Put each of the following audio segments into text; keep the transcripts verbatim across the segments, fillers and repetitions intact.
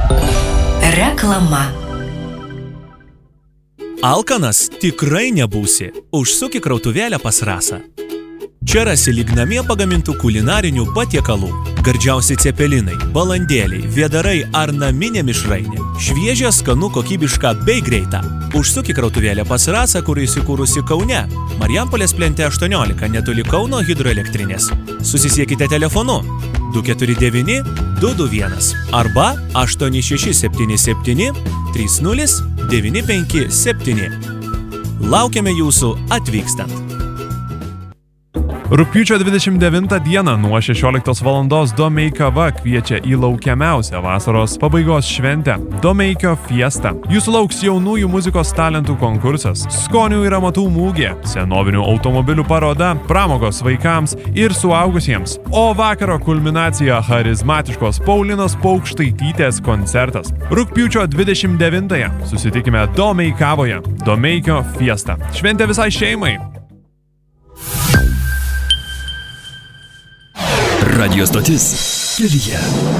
Reklama. Alkanas tikrai nebūsi. Užsuk į krautuvėlę pas Rasą. Čia rasi lyg namie pagamintų kulinarinių patiekalų. Gardžiausi cepelinai, balandėliai, vėdarai ar naminė mišrainė. Šviežia, skanu, kokybiška bei greita. Užsuk į krautuvėlę pas Rasą, kuri įsikūrusi Kaune. Marijampolės plente aštuoniolika, netoli Kauno hidroelektrinės. Susisiekite telefonu du keturi devyni du du vienas arba aštuoni šeši septyni septyni trys nulis devyni penki septyni. Laukiame jūsų atvykstant. Rugpjūčio dvidešimt devintą dieną nuo šešioliktos valandos Domeikava kava kviečia į laukiamiausią vasaros pabaigos šventę – Domeikio fiesta. Jūsų lauks jaunųjų muzikos talentų konkursas, skonių ir amatų mūgė, senovinių automobilių paroda, pramogos vaikams ir suaugusiems. O vakaro kulminacija – charizmatiškos Paulinos Paukštaitytės koncertas. Rugpjūčio dvidešimt devintąją susitikime Domeikavoje – Domeikio fiesta. Šventė visai šeimai. Radio stotis kelyje.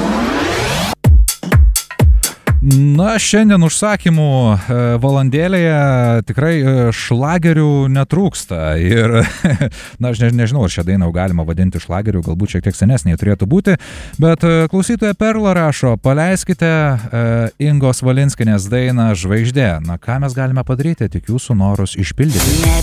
Na, šiandien užsakymų valandėlėje tikrai šlagerių netrūksta. Ir, na, aš nežinau, ar šią dainą galima vadinti šlagerių, galbūt šiek tiek senesnė turėtų būti. Bet klausytoja Perla rašo, paleiskite Ingos Valinskienės dainą Žvaigždė. Na, ką mes galime padaryti, tik jūsų norus išpildyti.